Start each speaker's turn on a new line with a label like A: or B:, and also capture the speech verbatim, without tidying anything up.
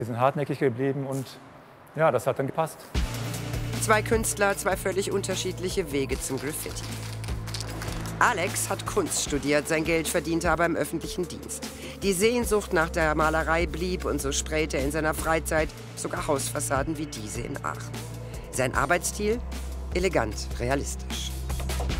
A: Wir sind hartnäckig geblieben und ja, das hat dann gepasst.
B: Zwei Künstler, zwei völlig unterschiedliche Wege zum Graffiti. Alex hat Kunst studiert, sein Geld verdiente aber im öffentlichen Dienst. Die Sehnsucht nach der Malerei blieb und so sprayte er in seiner Freizeit sogar Hausfassaden wie diese in Aachen. Sein Arbeitsstil? Elegant, realistisch.